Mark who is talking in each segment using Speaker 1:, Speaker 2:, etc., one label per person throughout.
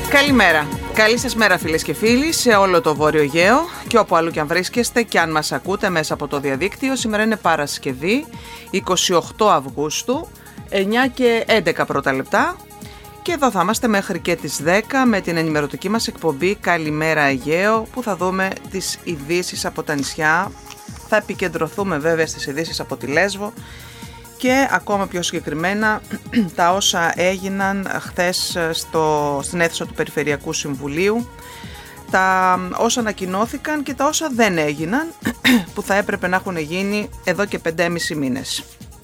Speaker 1: Καλημέρα. Καλή σας μέρα φίλες και φίλοι σε όλο το Βόρειο Αιγαίο και όπου αλλού και αν βρίσκεστε και αν μας ακούτε μέσα από το διαδίκτυο. Σήμερα είναι Παρασκευή, 28 Αυγούστου, 9 και 11 πρώτα λεπτά. Και εδώ θα είμαστε μέχρι και τις 10 με την ενημερωτική μας εκπομπή Καλημέρα Αιγαίο, που θα δούμε τις ειδήσεις από τα νησιά. Θα επικεντρωθούμε βέβαια στις ειδήσεις από τη Λέσβο και ακόμα πιο συγκεκριμένα τα όσα έγιναν χθες στην αίθουσα του Περιφερειακού Συμβουλίου, τα όσα ανακοινώθηκαν και τα όσα δεν έγιναν που θα έπρεπε να έχουν γίνει εδώ και 5,5 μήνες.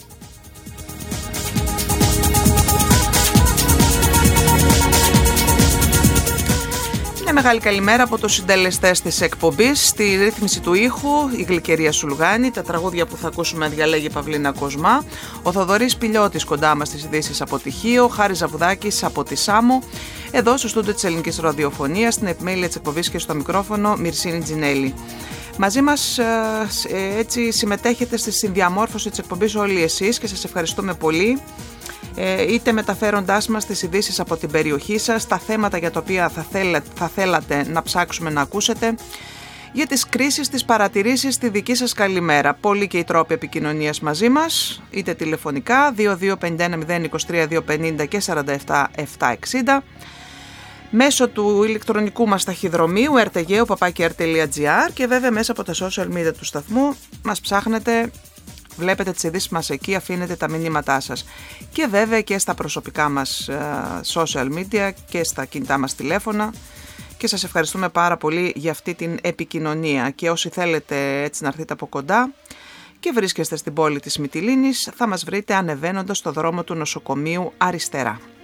Speaker 1: Μια μεγάλη καλημέρα από τους συντελεστές της εκπομπής. Στη ρύθμιση του ήχου η Γλυκερία Σουλγάνη, τα τραγούδια που θα ακούσουμε διαλέγει η Παυλίνα Κοσμά, ο Θοδωρής Πηλιώτης κοντά μας στις ειδήσεις από τη Χίο, Χάρης Ζαβουδάκης από τη Σάμο, εδώ στο στούντιο της Ελληνικής Ραδιοφωνίας, στην επιμέλεια της εκπομπής και στο μικρόφωνο Μυρσίνη Τζινέλη. Μαζί μας έτσι συμμετέχετε στη συνδιαμόρφωση της εκπομπής όλοι εσείς και σας ευχαριστούμε πολύ. Είτε μεταφέροντάς μας τις ειδήσεις από την περιοχή σας, τα θέματα για τα οποία θα θέλατε να ψάξουμε να ακούσετε, για τις κρίσεις, τις παρατηρήσεις, τη δική σας καλημέρα. Πολλοί και οι τρόποι επικοινωνίας μαζί μας, είτε τηλεφωνικά 2251-023-250 και 47-760, μέσω του ηλεκτρονικού μας ταχυδρομείου rtgeo@rtgr και βέβαια μέσα από τα social media του σταθμού μας ψάχνετε. Βλέπετε τις ειδήσεις μας εκεί, αφήνετε τα μηνύματά σας. Και βέβαια και στα προσωπικά μας social media και στα κινητά μας τηλέφωνα. Και σας ευχαριστούμε πάρα πολύ για αυτή την επικοινωνία. Και όσοι θέλετε έτσι να έρθετε από κοντά και βρίσκεστε στην πόλη της Μυτιλήνης, θα μας βρείτε ανεβαίνοντας στο δρόμο του νοσοκομείου αριστερά.